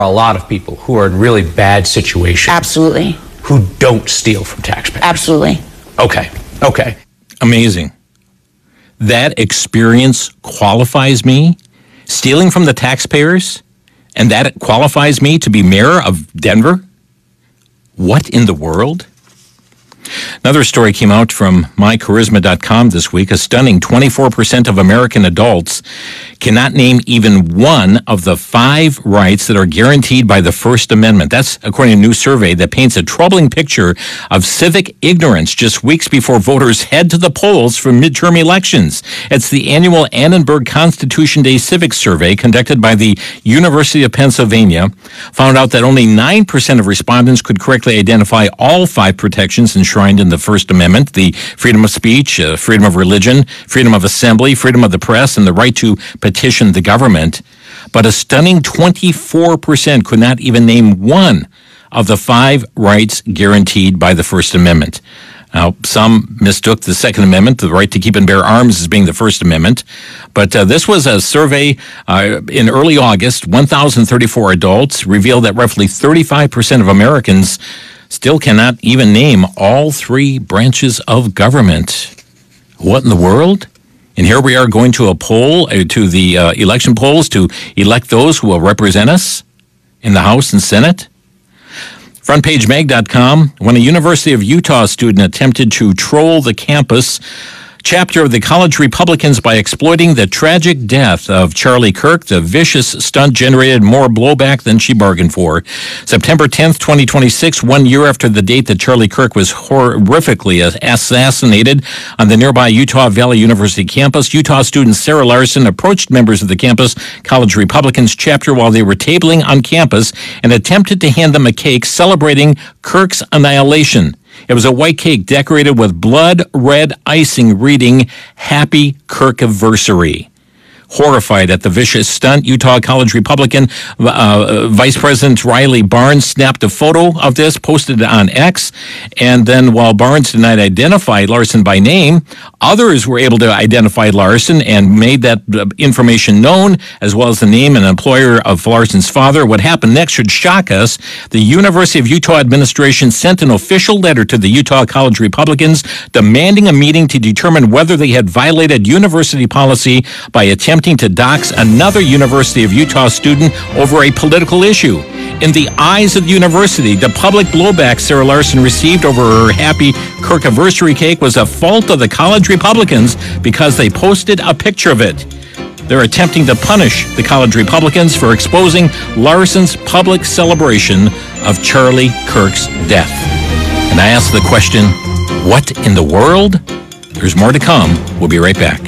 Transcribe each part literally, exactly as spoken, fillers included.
A lot of people who are in really bad situations. Absolutely. Who don't steal from taxpayers. Absolutely. Okay. Okay. Amazing. That experience qualifies me, stealing from the taxpayers, and that qualifies me to be mayor of Denver? What in the world? Another story came out from my charisma dot com this week. A stunning twenty-four percent of American adults cannot name even one of the five rights that are guaranteed by the First Amendment. That's according to a new survey that paints a troubling picture of civic ignorance just weeks before voters head to the polls for midterm elections. It's the annual Annenberg Constitution Day Civic Survey conducted by the University of Pennsylvania. Found out that only nine percent of respondents could correctly identify all five protections enshrined in the First Amendment: the freedom of speech, uh, freedom of religion, freedom of assembly, freedom of the press, and the right to petition the government. But a stunning twenty-four percent could not even name one of the five rights guaranteed by the First Amendment. Now, some mistook the Second Amendment, the right to keep and bear arms, as being the First Amendment. But uh, this was a survey uh, in early August. one thousand thirty-four adults revealed that roughly thirty-five percent of Americans still cannot even name all three branches of government. What in the world? And here we are going to a poll, uh, to the uh, election polls to elect those who will represent us in the House and Senate. front page mag dot com, when a University of Utah student attempted to troll the campus chapter of the College Republicans by exploiting the tragic death of Charlie Kirk, the vicious stunt generated more blowback than she bargained for. September tenth, twenty twenty-six, one year after the date that Charlie Kirk was horrifically assassinated on the nearby Utah Valley University campus, Utah student Sarah Larson approached members of the campus College Republicans chapter while they were tabling on campus and attempted to hand them a cake celebrating Kirk's annihilation. It was a white cake decorated with blood red icing reading Happy Kirkiversary. Horrified at the vicious stunt, Utah College Republican uh, Vice President Riley Barnes snapped a photo of this, posted it on X, and then while Barnes did not identify Larson by name, others were able to identify Larson and made that information known, as well as the name and employer of Larson's father. What happened next should shock us. The University of Utah administration sent an official letter to the Utah College Republicans demanding a meeting to determine whether they had violated university policy by attempting to dox another University of Utah student over a political issue. In the eyes of the university, the public blowback Sarah Larson received over her Happy Kirkiversary cake was a fault of the College Republicans because they posted a picture of it. They're attempting to punish the College Republicans for exposing Larson's public celebration of Charlie Kirk's death. And I ask the question, what in the world? There's more to come. We'll be right back.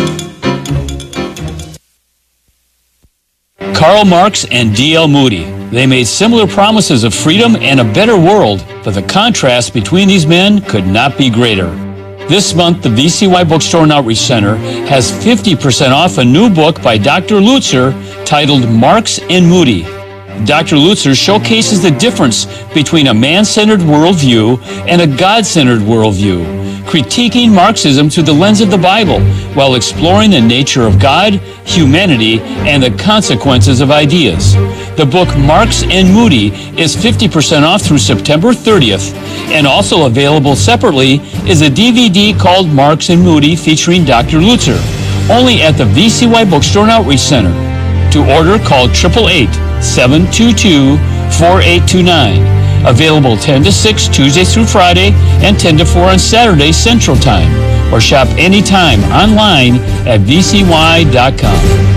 Karl Marx and D L Moody. They made similar promises of freedom and a better world, but the contrast between these men could not be greater. This month, the V C Y Bookstore and Outreach Center has fifty percent off a new book by Doctor Lutzer titled Marx and Moody. Doctor Lutzer showcases the difference between a man-centered worldview and a God-centered worldview, critiquing Marxism through the lens of the Bible while exploring the nature of God, humanity, and the consequences of ideas. The book Marx and Moody is fifty percent off through September thirtieth, and also available separately is a D V D called Marx and Moody featuring Doctor Lutzer, only at the V C Y Bookstore and Outreach Center. To order, call eight eight eight, seven two two, four eight two nine. Available ten to six Tuesday through Friday and ten to four on Saturday Central Time. Or shop anytime online at v c y dot com.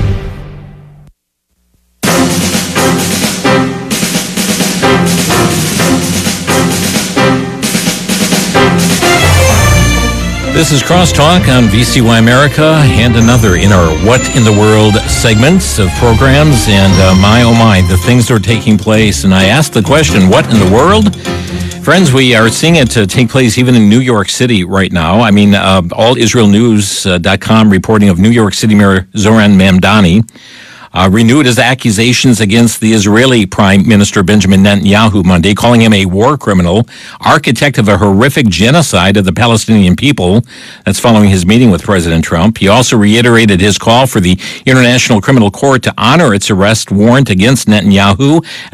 This is Crosstalk on V C Y America, and another in our What in the World segments of programs. And uh, my, oh my, the things that are taking place. And I asked the question, what in the world? Friends, we are seeing it uh, take place even in New York City right now. I mean, uh, all israel news dot com reporting of New York City Mayor Zoran Mamdani. uh, renewed his accusations against the Israeli Prime Minister Benjamin Netanyahu Monday, calling him a war criminal, architect of a horrific genocide of the Palestinian people. That's following his meeting with President Trump. He also reiterated his call for the International Criminal Court to honor its arrest warrant against Netanyahu